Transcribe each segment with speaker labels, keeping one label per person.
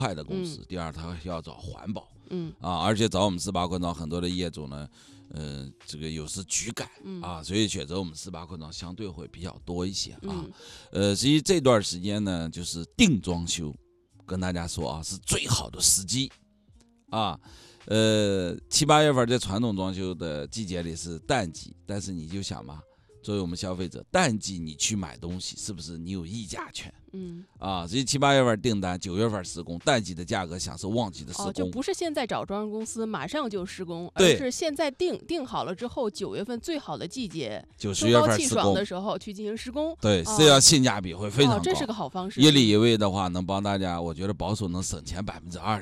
Speaker 1: 快的公司，第二他要找环保，
Speaker 2: 嗯
Speaker 1: 而且找我们48昆庄很多的业主呢，这个有时举改所以选择我们48昆庄相对会比较多一些实际这段时间呢，就是定装修，跟大家说是最好的时机7、8月份在传统装修的季节里是淡季，但是你就想嘛，作为我们消费者，淡季你去买东西，是不是你有议价权？所以7、8月份订单，9月份施工，淡季的价格享受旺季的施工。
Speaker 2: 就不是现在找装修公司马上就施工，
Speaker 1: 对，
Speaker 2: 而是现在定好了之后，9月份最好的季节
Speaker 1: ，9、10月份
Speaker 2: 气爽的时候去进行施工。
Speaker 1: 对，这样性价比会非常高。
Speaker 2: 这是个好方式。
Speaker 1: 一里一位的话，能帮大家，我觉得保守能省钱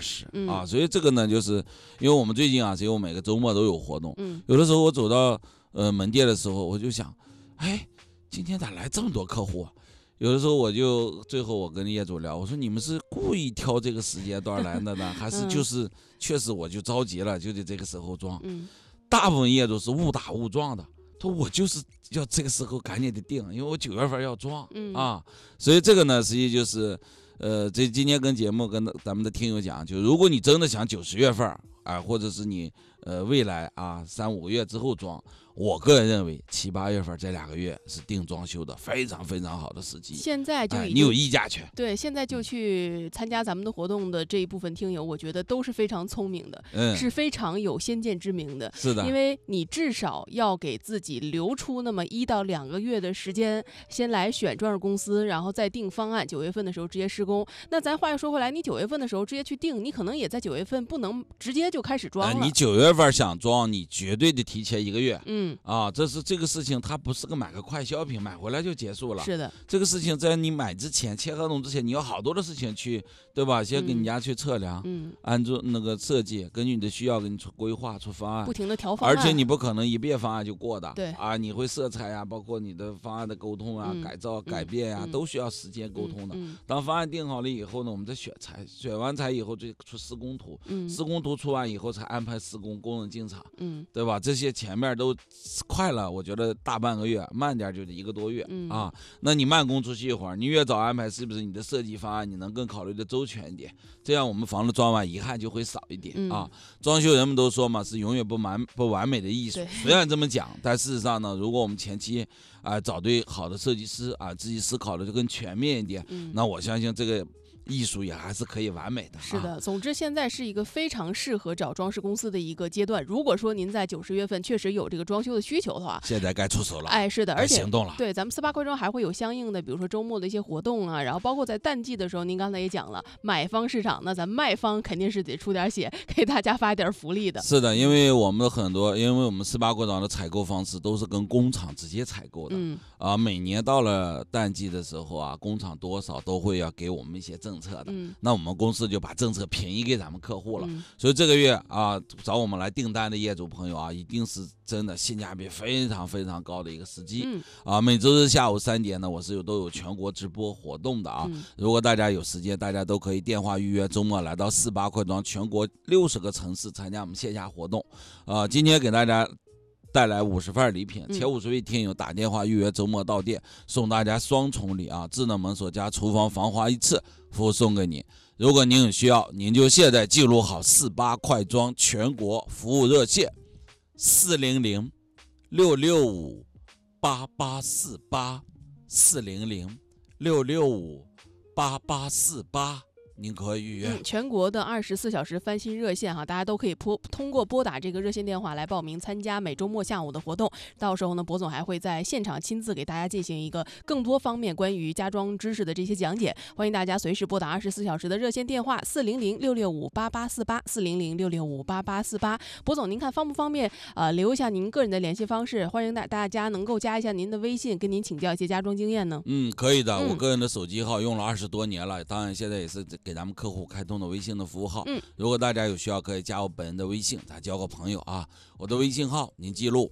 Speaker 1: 20%所以这个呢，就是因为我们最近只有每个周末都有活动。有的时候我走到门店的时候，我就想，今天咋来这么多客户啊？有的时候最后我跟业主聊，我说你们是故意挑这个时间段来的呢，还是就是确实我就着急了，就得这个时候装。大部分业主是误打误撞的，说我就是要这个时候赶紧得定，因为我9月份要装所以这个呢，实际就是这今天跟节目跟咱们的听友讲，就如果你真的想9、10月份或者是你未来3、5个月之后装，我个人认为7、8月份这2个月是定装修的非常非常好的时机。
Speaker 2: 现在就
Speaker 1: 你有议价权。
Speaker 2: 对，现在就去参加咱们的活动的这一部分听友，我觉得都是非常聪明的，是非常有先见之明的。
Speaker 1: 是的，
Speaker 2: 因为你至少要给自己留出那么1到2个月的时间，先来选装饰公司，然后再定方案，9月份的时候直接施工。那咱话又说回来，你9月份的时候直接去定，你可能也在9月份不能直接就开始装了。
Speaker 1: 你9月份想装，你绝对得提前1个月。这个事情它不是个买个快消品，买回来就结束了。
Speaker 2: 是的，
Speaker 1: 这个事情在你买之前签合同之前，你有好多的事情去，对吧？先给你家去测量，按照那个设计，根据你的需要给你出规划出方案，
Speaker 2: 不停的调方案，
Speaker 1: 而且你不可能一遍方案就过的。
Speaker 2: 对
Speaker 1: 你会色彩包括你的方案的沟通改造改变都需要时间沟通的。当方案定好了以后呢，我们再选材，选完材以后就出施工图，施工图出完以后才安排施工，工人进场，对吧？这些前面都快了，我觉得大半个月，慢点就1个多月那你慢工出细活，你越早安排，是不是你的设计方案你能更考虑的周全一点？这样我们房子装完遗憾就会少一点装修人们都说嘛，是永远不完美的艺术。虽然这么讲，但事实上呢，如果我们前期找对好的设计师自己思考的就更全面一点，那我相信这个艺术也还是可以完美的。
Speaker 2: 是的，总之现在是一个非常适合找装饰公司的一个阶段。如果说您在9、10月份确实有这个装修的需求的话，
Speaker 1: 现在该出手了。
Speaker 2: 是的，而且
Speaker 1: 行动了。
Speaker 2: 对，咱们48昆庄还会有相应的，比如说周末的一些活动然后包括在淡季的时候，您刚才也讲了，买方市场，那咱卖方肯定是得出点血，给大家发点福利的。
Speaker 1: 是的，因为我们48昆庄的采购方式都是跟工厂直接采购的，每年到了淡季的时候工厂多少都会要给我们一些政策的，那我们公司就把政策便宜给咱们客户了，所以这个月找我们来订单的业主朋友一定是真的性价比非常非常高的一个时机每周日下午3点呢，我是都有全国直播活动的如果大家有时间，大家都可以电话预约，周末来到48昆庄全国60个城市参加我们线下活动今天给大家带来50份礼品，前50位听友打电话预约周末到店，送大家双重礼智能门锁加厨房防滑一次服务送给你。如果您有需要，您就现在记录好48快装全国服务热线400-665-8848，400-665-8848，您可以预约
Speaker 2: 全国的24小时翻新热线大家都可以通过拨打这个热线电话来报名参加每周末下午的活动。到时候呢，博总还会在现场亲自给大家进行一个更多方面关于家装知识的这些讲解。欢迎大家随时拨打24小时的热线电话400-665-8848，400-665-8848。博总，您看方不方便留一下您个人的联系方式？欢迎大家能够加一下您的微信，跟您请教一些家装经验呢。
Speaker 1: 可以的，我个人的手机号用了20多年了，当然现在也是给咱们客户开通的微信的服务号。如果大家有需要，可以加我本人的微信，咱交个朋友我的微信号您记录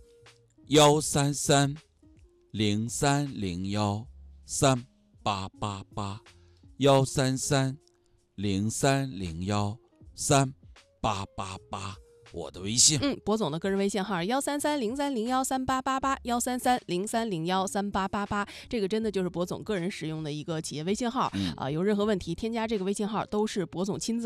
Speaker 1: 133-0301-3888，133-0301-3888。 我的微信。
Speaker 2: 博总的个人微信号13303013888，13303013888，这个真的就是博总个人使用的一个企业微信号有任何问题添加这个微信号都是博总亲自